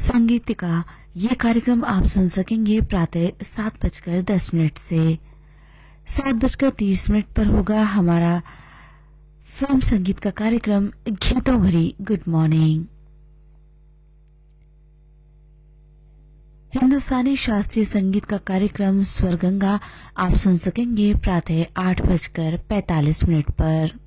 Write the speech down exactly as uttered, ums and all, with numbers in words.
संगीतिका ये कार्यक्रम आप सुन सकेंगे प्रातः सात बजकर दस मिनट से सात बजकर तीस मिनट पर होगा हमारा फिल्म संगीत का कार्यक्रम गीतों भरी गुड मॉर्निंग। हिंदुस्तानी शास्त्रीय संगीत का कार्यक्रम स्वरगंगा आप सुन सकेंगे प्रातः आठ बजकर पैतालीस मिनट पर।